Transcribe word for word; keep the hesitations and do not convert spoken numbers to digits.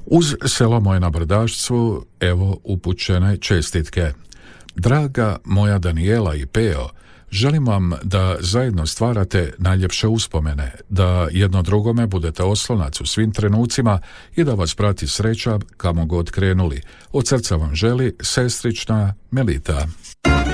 Uz selo moje na Brdašcu, evo upućene čestitke. Draga moja Danijela i Peo, želim vam da zajedno stvarate najljepše uspomene, da jedno drugome budete oslonac u svim trenucima i da vas prati sreća kamo god krenuli. Od srca vam želi sestrična Melita.